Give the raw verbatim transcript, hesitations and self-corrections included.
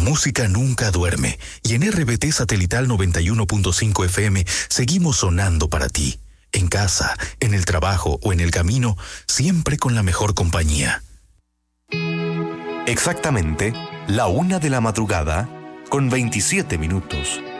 música nunca duerme y en R B T Satelital noventa y uno punto cinco F M seguimos sonando para ti. En casa, en el trabajo o en el camino, siempre con la mejor compañía. Exactamente la una de la madrugada con veintisiete minutos.